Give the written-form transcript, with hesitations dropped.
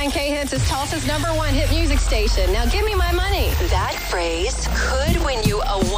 99 K-Hits is Tulsa's #1 hit music station. Now give me my money. That phrase could win you a